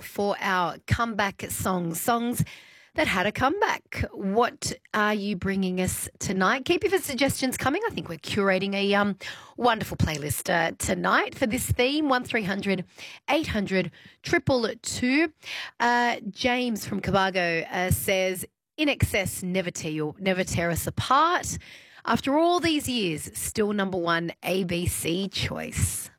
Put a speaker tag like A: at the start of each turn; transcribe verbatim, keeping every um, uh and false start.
A: for our comeback songs, songs that had a comeback. What are you bringing us tonight? Keep your suggestions coming. I think we're curating a um, wonderful playlist uh, tonight for this theme, one three hundred eight hundred two two two. Uh, James from Cabargo uh, says, In Excess, never tear, never tear us apart. After all these years, still number one A B C choice.